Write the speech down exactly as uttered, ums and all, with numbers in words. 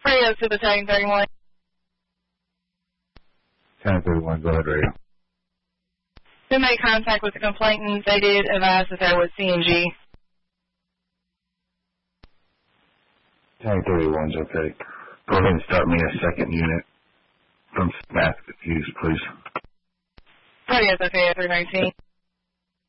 Radio to the Tag thirty-one. Tag thirty-one, go ahead, radio. Who made contact with the complainant? They did advise that there was C N G. Tag thirty-one's okay. Go ahead and start me a second unit from staff diffuse, please. Radio's okay at three nineteen.